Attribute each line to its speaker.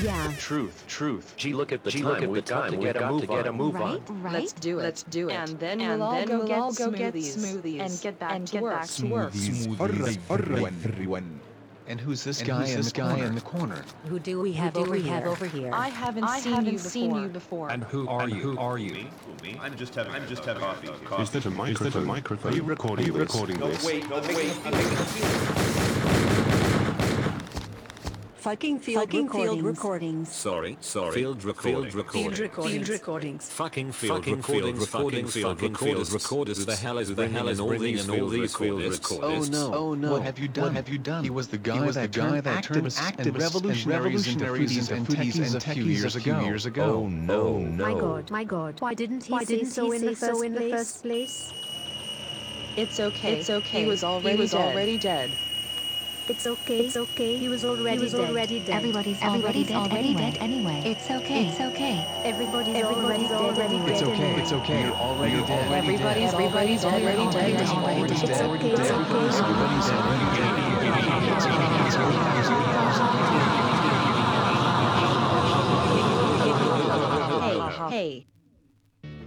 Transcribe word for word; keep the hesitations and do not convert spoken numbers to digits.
Speaker 1: Yeah.
Speaker 2: Truth, truth.
Speaker 3: Gee, look at the
Speaker 2: Gee,
Speaker 3: time.
Speaker 2: look at
Speaker 3: We've
Speaker 2: the
Speaker 3: got
Speaker 2: time.
Speaker 3: to
Speaker 2: We've
Speaker 3: get a
Speaker 2: got to
Speaker 3: move
Speaker 2: get a
Speaker 3: on.
Speaker 2: move
Speaker 1: Right?
Speaker 2: on.
Speaker 1: Right?
Speaker 4: Let's do it.
Speaker 1: Let's do it.
Speaker 4: And then
Speaker 1: and
Speaker 4: we'll all
Speaker 1: then
Speaker 4: go
Speaker 1: we'll
Speaker 4: get
Speaker 1: all go get
Speaker 4: smoothies,
Speaker 1: smoothies
Speaker 4: and get back
Speaker 1: and
Speaker 4: to
Speaker 1: get
Speaker 4: work.
Speaker 1: back to work.
Speaker 5: Smoothies. Alright, everyone.
Speaker 6: And who's this
Speaker 5: And
Speaker 6: guy,
Speaker 5: who's
Speaker 6: in,
Speaker 5: this
Speaker 6: the
Speaker 5: guy
Speaker 6: corner?
Speaker 5: in the corner?
Speaker 1: Who do we have,
Speaker 4: do
Speaker 1: over,
Speaker 4: we
Speaker 1: here?
Speaker 4: have
Speaker 1: over here?
Speaker 4: I haven't
Speaker 1: I
Speaker 4: seen
Speaker 1: haven't
Speaker 4: you
Speaker 1: seen
Speaker 4: before.
Speaker 1: you before.
Speaker 5: And who are you? Who are you?
Speaker 7: Me? Me? I'm just having. I'm just having coffee. coffee.
Speaker 8: Is that a microphone?
Speaker 5: Is that a microphone?
Speaker 8: Are you recording,
Speaker 5: Are you
Speaker 8: this?
Speaker 5: recording
Speaker 7: No,
Speaker 5: this?
Speaker 7: wait, no, wait. I'm making a feeling.
Speaker 1: Fucking field
Speaker 9: Fucking
Speaker 1: recordings.
Speaker 9: field recordings.
Speaker 3: Sorry, sorry.
Speaker 7: Field recording.
Speaker 3: Field recording.
Speaker 1: Field recordings. Field recordings.
Speaker 3: Fucking field
Speaker 7: Fucking
Speaker 3: recordings.
Speaker 7: field recordings,
Speaker 3: Fucking field
Speaker 7: fucking
Speaker 3: recorders.
Speaker 7: field
Speaker 3: Recorders. Who the hell is
Speaker 7: Who the hell is
Speaker 3: bringing
Speaker 7: bringing
Speaker 3: in
Speaker 7: in
Speaker 3: all
Speaker 7: all
Speaker 3: these
Speaker 7: these
Speaker 3: field
Speaker 7: field
Speaker 3: recordists?
Speaker 6: Oh no!
Speaker 5: Oh, no.
Speaker 6: What have you done?
Speaker 5: What have you done?
Speaker 6: He was the guy
Speaker 5: He was
Speaker 6: that
Speaker 5: the guy
Speaker 6: turned
Speaker 5: that turned
Speaker 6: activists,
Speaker 5: activists
Speaker 6: and revolutionaries
Speaker 5: and
Speaker 6: into
Speaker 5: revolutionaries
Speaker 6: foodies and
Speaker 5: into
Speaker 6: techies
Speaker 5: foodies
Speaker 6: a
Speaker 5: a
Speaker 6: few
Speaker 5: few
Speaker 6: years
Speaker 5: years
Speaker 6: ago.
Speaker 5: ago.
Speaker 6: Years ago.
Speaker 3: Oh no, no.
Speaker 9: My God, my God. Why didn't he
Speaker 4: Why
Speaker 9: say
Speaker 4: didn't
Speaker 9: so
Speaker 4: he
Speaker 9: in
Speaker 4: say
Speaker 9: the
Speaker 4: so
Speaker 9: first
Speaker 4: in the
Speaker 9: place?
Speaker 4: first
Speaker 9: place?
Speaker 4: It's okay.
Speaker 1: It's okay.
Speaker 4: He was already
Speaker 1: He was
Speaker 4: dead.
Speaker 1: already dead.
Speaker 9: It's okay. It's okay. He was already
Speaker 4: He was
Speaker 9: dead.
Speaker 4: already dead.
Speaker 10: Everybody's,
Speaker 9: Everybody's
Speaker 10: already,
Speaker 9: already
Speaker 10: dead, anyway. It's okay. It's okay.
Speaker 9: Everybody's,
Speaker 4: Everybody's
Speaker 9: already,
Speaker 4: already
Speaker 9: dead.
Speaker 6: It's
Speaker 4: dead.
Speaker 6: okay. It's okay. You're already
Speaker 5: You're
Speaker 6: dead.
Speaker 5: already
Speaker 4: Everybody's
Speaker 5: dead.
Speaker 4: everybody's already dead.
Speaker 10: Everybody's
Speaker 4: Already
Speaker 10: already
Speaker 4: dead.
Speaker 9: It's okay. It's okay.
Speaker 6: Everybody's already dead.
Speaker 9: Everybody's already dead.